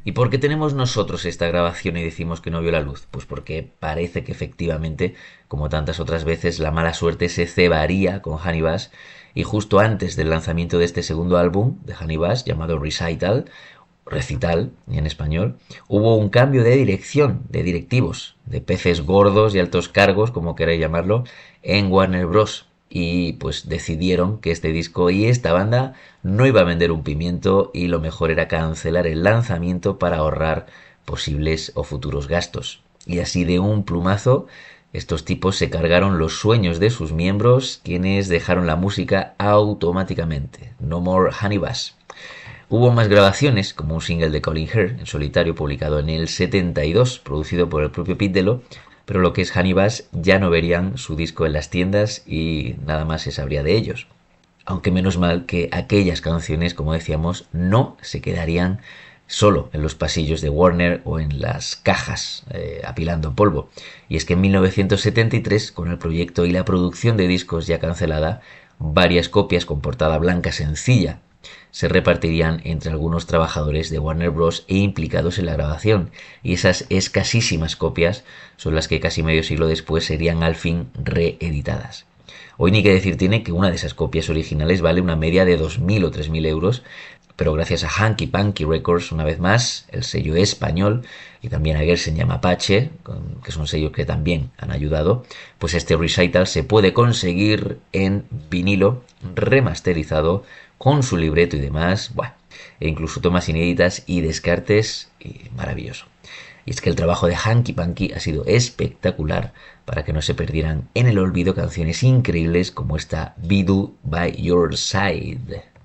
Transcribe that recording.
¿Y por qué tenemos nosotros esta grabación y decimos que no vio la luz? Pues porque parece que efectivamente, como tantas otras veces, la mala suerte se cebaría con Honey Bash y justo antes del lanzamiento de este segundo álbum de Honey Bash, llamado Recital en español, hubo un cambio de dirección, de directivos, de peces gordos y altos cargos, como queráis llamarlo, en Warner Bros. Y pues decidieron que este disco y esta banda no iba a vender un pimiento y lo mejor era cancelar el lanzamiento para ahorrar posibles o futuros gastos. Y así de un plumazo, estos tipos se cargaron los sueños de sus miembros, quienes dejaron la música automáticamente. No more Honey Bash. Hubo más grabaciones, como un single de Colin Hare en solitario publicado en el 72, producido por el propio Pete Dello, pero lo que es Honey Bash ya no verían su disco en las tiendas y nada más se sabría de ellos. Aunque menos mal que aquellas canciones, como decíamos, no se quedarían solo en los pasillos de Warner o en las cajas apilando polvo. Y es que en 1973, con el proyecto y la producción de discos ya cancelada, varias copias con portada blanca sencilla se repartirían entre algunos trabajadores de Warner Bros. E implicados en la grabación, y esas escasísimas copias son las que casi medio siglo después serían al fin reeditadas. Hoy ni que decir tiene que una de esas copias originales vale una media de 2.000 o 3.000 euros, pero gracias a Hanky Panky Records, una vez más, el sello español, y también a Gersen y a Mapache, que son sellos que también han ayudado, pues este recital se puede conseguir en vinilo remasterizado con su libreto y demás, bueno, e incluso tomas inéditas y descartes, y maravilloso. Y es que el trabajo de Hanky Panky ha sido espectacular para que no se perdieran en el olvido canciones increíbles como esta Be Do By Your Side.